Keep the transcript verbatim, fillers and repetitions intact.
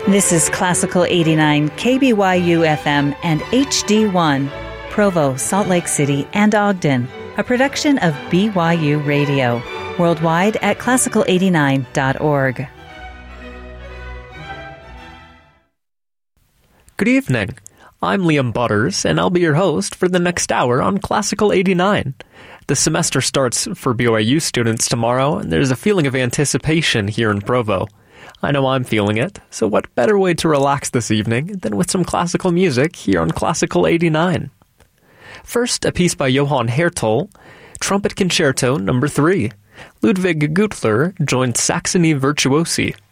This is Classical eighty-nine K B Y U F M and H D one, Provo, Salt Lake City, and Ogden, a production of B Y U Radio, worldwide at classical eighty-nine dot org. Good evening. I'm Liam Butters, and I'll be your host for the next hour on Classical eighty-nine. The semester starts for B Y U students tomorrow, and there's a feeling of anticipation here in Provo. I know I'm feeling it, so what better way to relax this evening than with some classical music here on Classical eighty-nine? First, a piece by Johann Hertel, Trumpet Concerto Number three. Ludwig Gutler joined Saxony Virtuosi.